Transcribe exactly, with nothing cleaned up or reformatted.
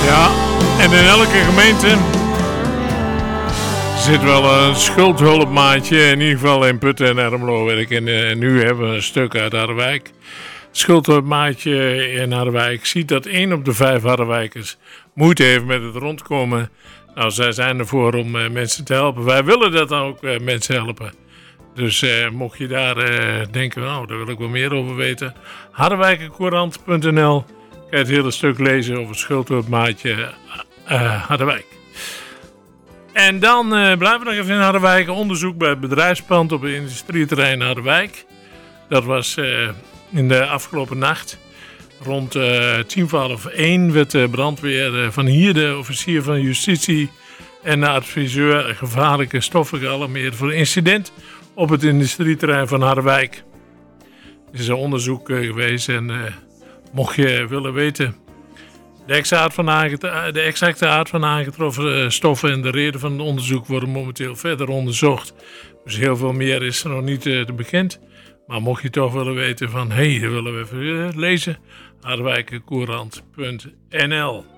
Ja, en in elke gemeente zit wel een schuldhulpmaatje. In ieder geval in Putten en Ermelo werk. En uh, nu hebben we een stuk uit Harderwijk. Schuldhulpmaatje in Harderwijk ziet dat één op de vijf Harderwijkers moeite heeft met het rondkomen. Nou, zij zijn ervoor om uh, mensen te helpen. Wij willen dat dan ook uh, mensen helpen. Dus uh, mocht je daar uh, denken, nou, daar wil ik wel meer over weten. Harderwijkercourant punt n l kan je het hele stuk lezen over het schuldhulpmaatje uh, Harderwijk. En dan uh, blijven we nog even in Harderwijk. Onderzoek bij het bedrijfspand op het industrieterrein Harderwijk. Dat was uh, in de afgelopen nacht. Rond uh, tien voor half één werd de brandweer uh, van hier, de officier van justitie en de adviseur gevaarlijke stoffen gealarmeerd voor een incident op het industrieterrein van Harderwijk. Er is een onderzoek uh, geweest en uh, mocht je willen weten de exacte aard van, aanget- de exacte aard van aangetroffen uh, stoffen en de reden van het onderzoek worden momenteel verder onderzocht. Dus heel veel meer is er nog niet uh, te bekend. Maar mocht je toch willen weten van, hé, hey, dat willen we even uh, lezen, Harderwijkercourant punt n l.